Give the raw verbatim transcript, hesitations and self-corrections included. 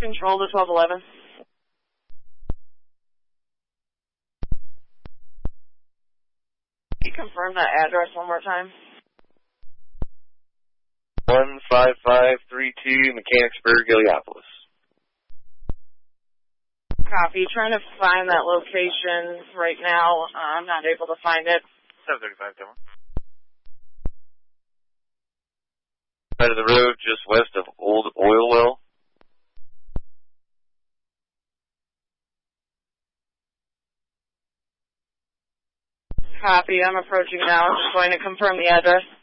Control to twelve eleven. Can you confirm that address one more time? one five five three two Mechanicsburg, Illiopolis. Copy. Trying to find that location right now. Uh, I'm not able to find it. seven thirty-five, Tower. Side of the road, just west of Old Oil Well. Copy. I'm approaching now. I'm just going to confirm the address.